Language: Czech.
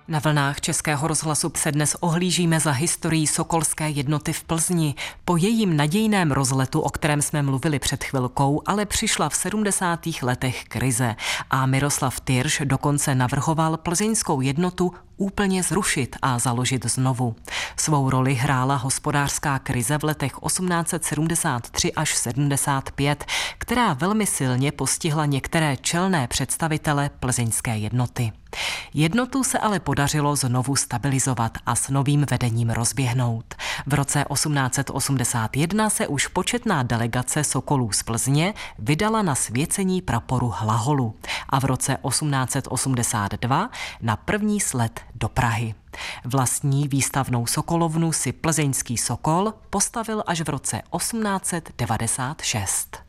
Na vlnách Českého rozhlasu se dnes ohlížíme za historií Sokolské jednoty v Plzni. Po jejím nadějném rozletu, o kterém jsme mluvili před chvilkou, ale přišla v 70. letech krize a Miroslav Tyrš dokonce navrhoval plzeňskou jednotu úplně zrušit a založit znovu. Svou roli hrála hospodářská krize v letech 1873 až 75, která velmi silně postihla některé čelné představitele plzeňské jednoty. Jednotu se ale podařilo znovu stabilizovat a s novým vedením rozběhnout. V roce 1881 se už početná delegace Sokolů z Plzně vydala na svěcení praporu Hlaholu a v roce 1882 na první slet do Prahy. Vlastní výstavnou sokolovnu si plzeňský Sokol postavil až v roce 1896.